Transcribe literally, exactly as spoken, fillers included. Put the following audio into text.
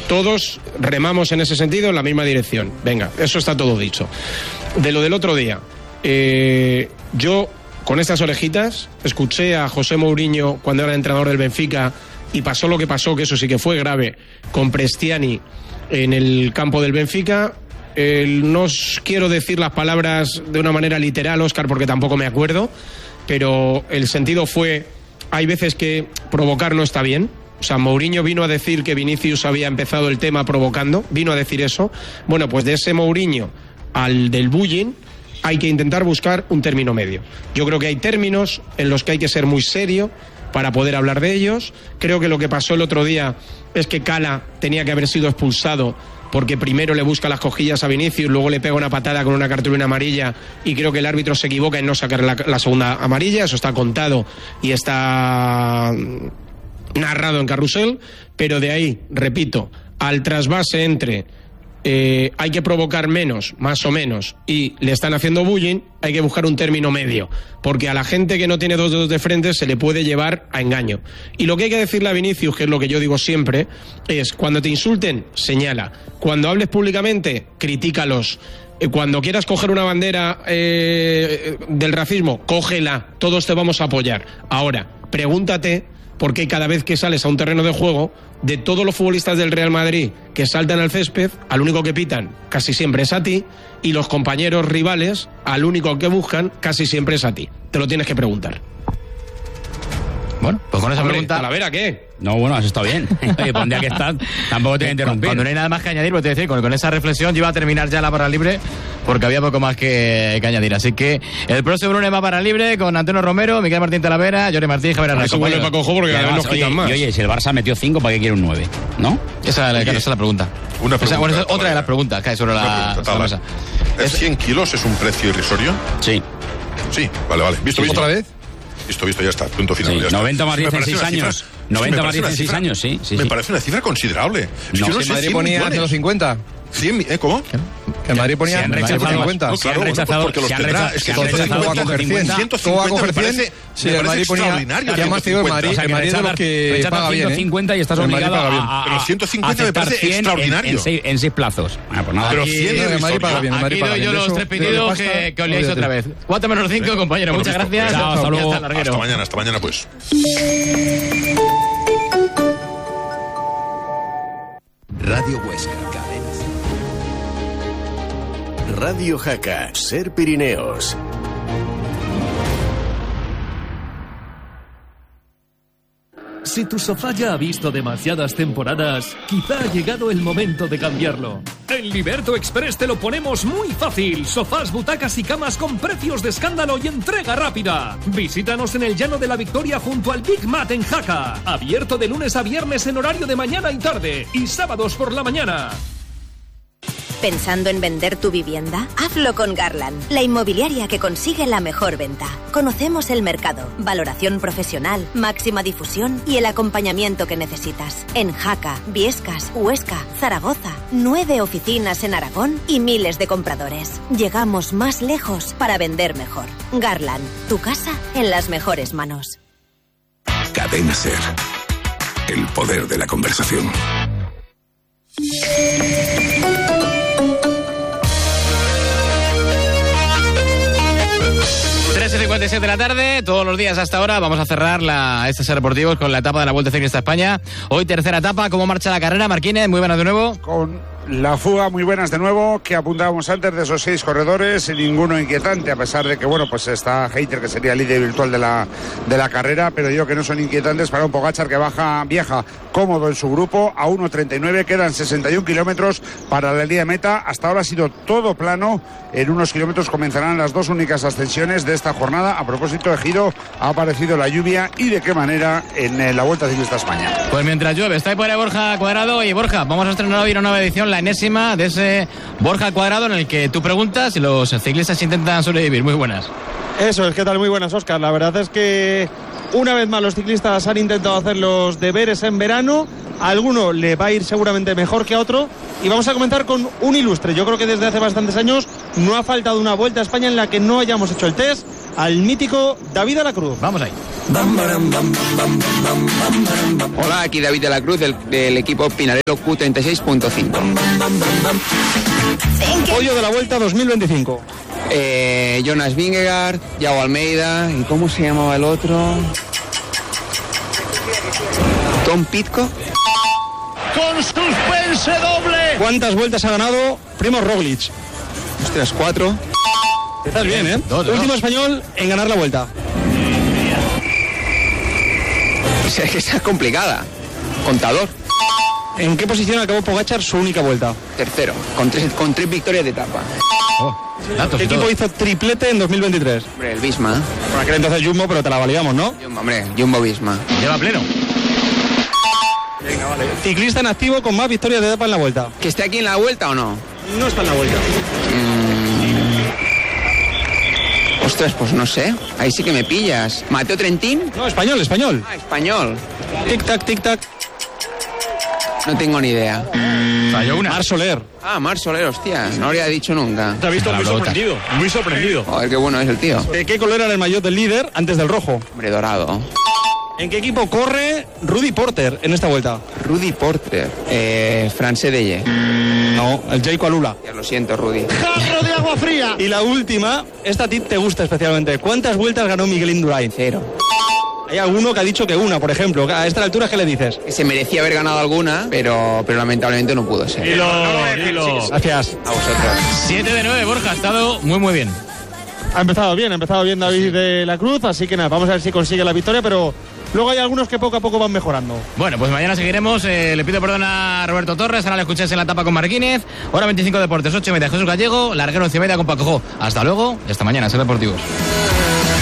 todos remamos en ese sentido en la misma dirección. Venga, eso está todo dicho. De lo del otro día, eh, yo con estas orejitas escuché a José Mourinho cuando era entrenador del Benfica y pasó lo que pasó, que eso sí que fue grave, con Prestiani en el campo del Benfica. Eh, no os quiero decir las palabras de una manera literal, Óscar, porque tampoco me acuerdo, pero el sentido fue, hay veces que provocar no está bien. O sea, Mourinho vino a decir que Vinicius había empezado el tema provocando, vino a decir eso. Bueno, pues de ese Mourinho al del bullying hay que intentar buscar un término medio. Yo creo que hay términos en los que hay que ser muy serio para poder hablar de ellos. Creo que lo que pasó el otro día es que Cala tenía que haber sido expulsado porque primero le busca las cosquillas a Vinicius, luego le pega una patada con una cartulina amarilla y creo que el árbitro se equivoca en no sacar la, la segunda amarilla. Eso está contado y está narrado en Carrusel, pero de ahí, repito, al trasvase entre eh, hay que provocar menos, más o menos, y le están haciendo bullying, hay que buscar un término medio, porque a la gente que no tiene dos dedos de frente se le puede llevar a engaño. Y lo que hay que decirle a Vinicius, que es lo que yo digo siempre, es cuando te insulten, señala. Cuando hables públicamente, critícalos. Cuando quieras coger una bandera eh, del racismo, cógela, todos te vamos a apoyar. Ahora, pregúntate por qué cada vez que sales a un terreno de juego, de todos los futbolistas del Real Madrid que saltan al césped, al único que pitan casi siempre es a ti, y los compañeros rivales, al único que buscan casi siempre es a ti. Te lo tienes que preguntar. Bueno, pues con esa Hombre, pregunta... ¿Talavera qué? No, bueno, has estado bien. Oye, pondría que está, tampoco te voy a interrumpir. Cuando no hay nada más que añadir, pues te voy a decir, con, con esa reflexión yo iba a terminar ya la barra libre, porque había poco más que, que añadir. Así que el próximo lunes va barra libre con Antonio Romero, Miguel Martín Talavera, Jorge Martín, Javier Arraiz. Eso vuelve para cojo porque cada vez nos quitan más. Y oye, si el Barça metió cinco, ¿para qué quiere un nueve? ¿No? Esa, oye, esa es la pregunta. Una pregunta. Esa, bueno, esa es otra de las preguntas que hay sobre la, sobre la mesa. ¿Es cien kilos es un precio irrisorio? Sí. Sí, vale, vale. ¿Visto, visto? ¿Otra vez? Visto, visto, ya está. Punto final. Sí, ya está. noventa más Sí, diez en seis años. noventa más diez en seis años, sí. sí me sí. parece una cifra considerable. Es no, que no si sé, Madrid cien ponía millones. ciento cincuenta. cien, ¿eh? ¿Cómo? Que en Madrid ponía Se han rechazado, ciento cincuenta. No, claro, se han rechazado, porque los se han tendrá. rechazado, Es que se han ciento rechazado va a coger cien. ciento Todo va a cincuenta coger me parece, cien. Sí, me el parece Madrid ponía, extraordinario. que además digo, el Madrid, O sea, el que Madrid es de los rechazar- que rechazar paga bien, ciento cincuenta y estás El Madrid obligado paga bien. a, a, Pero ciento cincuenta a me parece aceptar cien extraordinario. En, en, seis, en seis plazos. Ah, pues nada. Pero Aquí- cien el Madrid paga bien, el Madrid Aquí paga doy bien. yo De los eso- tres de lo pedidos pasta, que, que olíais olvídate. otra vez. cuatro menos cinco, compañero. Muchas Bueno, gracias. chao, Hasta luego. Hasta mañana, hasta mañana pues. Radio Huesca. Radio Jaca. Ser Pirineos. Si tu sofá ya ha visto demasiadas temporadas, quizá ha llegado el momento de cambiarlo. En Liberto Express te lo ponemos muy fácil. Sofás, butacas y camas con precios de escándalo y entrega rápida. Visítanos en el Llano de la Victoria junto al Big Mat en Jaca. Abierto de lunes a viernes en horario de mañana y tarde. Y sábados por la mañana. ¿Pensando en vender tu vivienda? Hazlo con Garland, la inmobiliaria que consigue la mejor venta. Conocemos el mercado, valoración profesional, máxima difusión y el acompañamiento que necesitas. En Jaca, Biescas, Huesca, Zaragoza, nueve oficinas en Aragón y miles de compradores. Llegamos más lejos para vender mejor. Garland, tu casa en las mejores manos. Cadena Ser. El poder de la conversación. trece cincuenta y siete de la tarde, todos los días hasta ahora vamos a cerrar la, este Ser Deportivos con la etapa de la Vuelta Ciclista a España. Hoy tercera etapa, ¿cómo marcha la carrera? Marquínez, muy buenas de nuevo. Con la fuga, muy buenas de nuevo, que apuntábamos antes de esos seis corredores, ninguno inquietante, a pesar de que, bueno, pues está Hayter, que sería el líder virtual de la, de la carrera, pero digo que no son inquietantes para un Pogačar que baja, viaja cómodo en su grupo, a uno treinta y nueve, quedan sesenta y un kilómetros para la línea de meta. Hasta ahora ha sido todo plano, en unos kilómetros comenzarán las dos únicas ascensiones de esta jornada. A propósito de Giro, ha aparecido la lluvia y de qué manera en la Vuelta Ciclista a España. Pues mientras llueve, está ahí por ahí Borja Cuadrado. Y Borja, vamos a estrenar hoy una nueva edición, la enésima de ese Borja Cuadrado, en el que tú preguntas y los ciclistas intentan sobrevivir. Muy buenas. Eso es, ¿qué tal? Muy buenas, Óscar. La verdad es que una vez más los ciclistas han intentado hacer los deberes en verano. A alguno le va a ir seguramente mejor que a otro. Y vamos a comenzar con un ilustre. Yo creo que desde hace bastantes años no ha faltado una Vuelta a España en la que no hayamos hecho el test al mítico David de la Cruz. Vamos ahí. Hola, aquí David de la Cruz del, del equipo Pinarello Q treinta y seis punto cinco. Pollo de la Vuelta dos mil veinticinco. Eh, Jonas Vingegaard, Yago Almeida, ¿y cómo se llamaba el otro? Tom Pitcock. Con suspense doble. ¿Cuántas vueltas ha ganado Primoz Roglic? Ostras, cuatro. Estás bien, ¿eh? Dos, dos. Último español en ganar la Vuelta. O sea, que está complicada. Contador. ¿En qué posición acabó Pogačar su única vuelta? Tercero, con tres, con tres victorias de etapa. Oh, ¿Qué equipo hizo triplete en dos mil veintitrés? Hombre, el Visma. Por aquel entonces Jumbo, pero te la validamos, ¿no? Jumbo, hombre, Jumbo Visma. Lleva pleno. Venga, vale. Ciclista en activo con más victorias de etapa en la Vuelta. ¿Que esté aquí en la Vuelta o no? No está en la Vuelta. Mm... Ostras, pues no sé. Ahí sí que me pillas. ¿Mateo Trentín? No, español, español. Ah, español. Tic-tac, tic-tac. No tengo ni idea. Falló una. Mar Soler. Ah, Mar Soler, hostia. No habría dicho nunca. Te ha visto muy sorprendido. Muy sorprendido. Joder, qué bueno es el tío. ¿De qué color era el maillot del líder antes del rojo? Hombre, dorado. ¿En qué equipo corre Rudy Porter en esta Vuelta? Rudy Porter. Eh, France Deye. No, el Jayco Alula. Ya lo siento, Rudy. ¡Jarro de agua fría! Y la última, esta a ti te gusta especialmente. ¿Cuántas vueltas ganó Miguel Indurain? Cero. Hay alguno que ha dicho que una, por ejemplo. A esta altura, ¿qué le dices? Que se merecía haber ganado alguna, pero, pero lamentablemente no pudo ser. Dilo, dilo. Gracias. A vosotros. siete de nueve, Borja. Ha estado muy, muy bien. Ha empezado bien, ha empezado bien David de la Cruz, así que nada, vamos a ver si consigue la victoria, pero luego hay algunos que poco a poco van mejorando. Bueno, pues mañana seguiremos. Eh, le pido perdón a Roberto Torres, ahora le escucháis en la etapa con Marquínez. Hora veinticinco Deportes, ocho y media Jesús Gallego, larguero once y media con Paco Jo. Hasta luego y hasta mañana, ser deportivos.